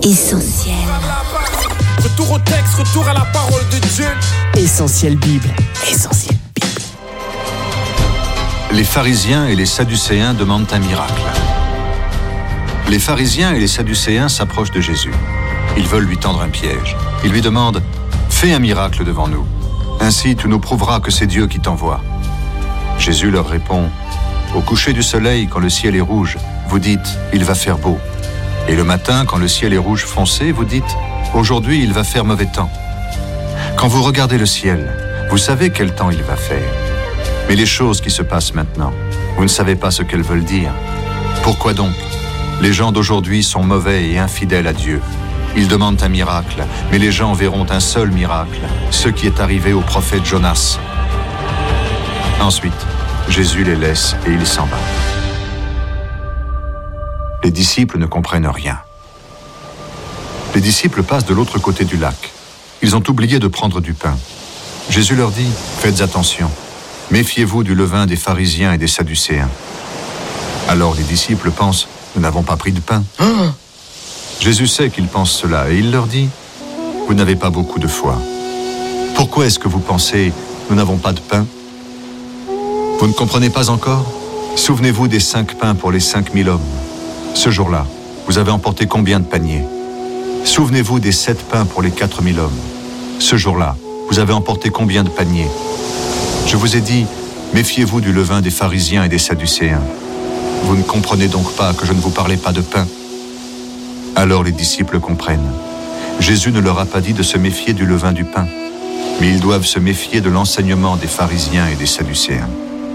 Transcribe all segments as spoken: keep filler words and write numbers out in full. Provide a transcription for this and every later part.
Essentiel. Retour au texte, retour à la parole de Dieu. Essentiel Bible. Essentiel Bible. Les pharisiens et les sadducéens demandent un miracle. Les pharisiens et les sadducéens s'approchent de Jésus. Ils veulent lui tendre un piège. Ils lui demandent « Fais un miracle devant nous. Ainsi tu nous prouveras que c'est Dieu qui t'envoie. » Jésus leur répond « Au coucher du soleil, quand le ciel est rouge, vous dites « Il va faire beau ». Et le matin, quand le ciel est rouge foncé, vous dites « Aujourd'hui, il va faire mauvais temps ». Quand vous regardez le ciel, vous savez quel temps il va faire. Mais les choses qui se passent maintenant, vous ne savez pas ce qu'elles veulent dire. Pourquoi donc ? Les gens d'aujourd'hui sont mauvais et infidèles à Dieu. Ils demandent un miracle, mais les gens verront un seul miracle, ce qui est arrivé au prophète Jonas. Ensuite, Jésus les laisse et il s'en va. Les disciples ne comprennent rien. Les disciples passent de l'autre côté du lac. Ils ont oublié de prendre du pain. Jésus leur dit « Faites attention, méfiez-vous du levain des pharisiens et des sadducéens. » Alors les disciples pensent « Nous n'avons pas pris de pain. » Jésus sait qu'ils pensent cela et il leur dit « Vous n'avez pas beaucoup de foi. Pourquoi est-ce que vous pensez « Nous n'avons pas de pain » ? Vous ne comprenez pas encore ? Souvenez-vous des cinq pains pour les cinq mille hommes. Ce jour-là, vous avez emporté combien de paniers ? Souvenez-vous des sept pains pour les quatre mille hommes. Ce jour-là, vous avez emporté combien de paniers ? Je vous ai dit, méfiez-vous du levain des pharisiens et des sadducéens. Vous ne comprenez donc pas que je ne vous parlais pas de pain ? Alors les disciples comprennent. Jésus ne leur a pas dit de se méfier du levain du pain, mais ils doivent se méfier de l'enseignement des pharisiens et des sadducéens.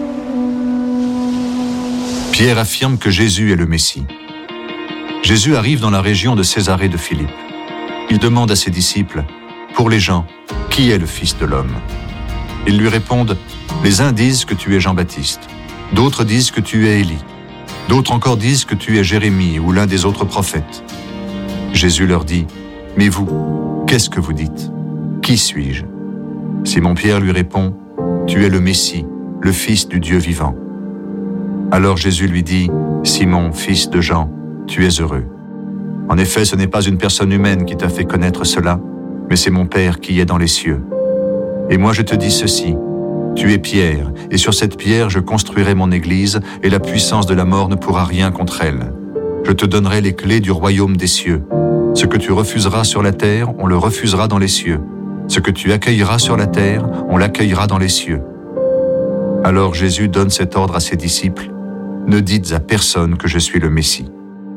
Pierre affirme que Jésus est le Messie. Jésus arrive dans la région de Césarée de Philippe. Il demande à ses disciples, « Pour les gens, qui est le Fils de l'homme ?» Ils lui répondent, « Les uns disent que tu es Jean-Baptiste, d'autres disent que tu es Élie, d'autres encore disent que tu es Jérémie ou l'un des autres prophètes. » Jésus leur dit, « Mais vous, qu'est-ce que vous dites ? Qui suis-je » Simon-Pierre lui répond, « Tu es le Messie, le Fils du Dieu vivant. » Alors Jésus lui dit, « Simon, fils de Jean, tu es heureux. En effet, ce n'est pas une personne humaine qui t'a fait connaître cela, mais c'est mon Père qui est dans les cieux. Et moi je te dis ceci, tu es Pierre, et sur cette pierre je construirai mon église, et la puissance de la mort ne pourra rien contre elle. Je te donnerai les clés du royaume des cieux. Ce que tu refuseras sur la terre, on le refusera dans les cieux. Ce que tu accueilleras sur la terre, on l'accueillera dans les cieux. » Alors Jésus donne cet ordre à ses disciples, « Ne dites à personne que je suis le Messie. »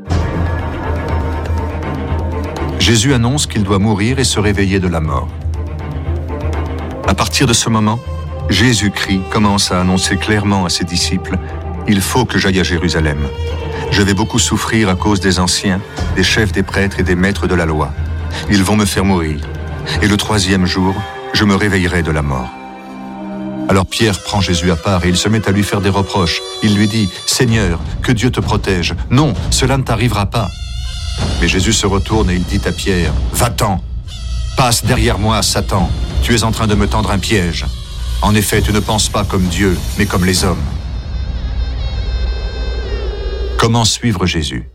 Jésus annonce qu'il doit mourir et se réveiller de la mort. À partir de ce moment, Jésus-Christ commence à annoncer clairement à ses disciples « Il faut que j'aille à Jérusalem. Je vais beaucoup souffrir à cause des anciens, des chefs des prêtres et des maîtres de la loi. Ils vont me faire mourir. Et le troisième jour, je me réveillerai de la mort. » Alors Pierre prend Jésus à part et il se met à lui faire des reproches. Il lui dit « Seigneur, que Dieu te protège. Non, cela ne t'arrivera pas. » Mais Jésus se retourne et il dit à Pierre « Va-t'en, passe derrière moi, Satan. Tu es en train de me tendre un piège. En effet, tu ne penses pas comme Dieu, mais comme les hommes. » Comment suivre Jésus ?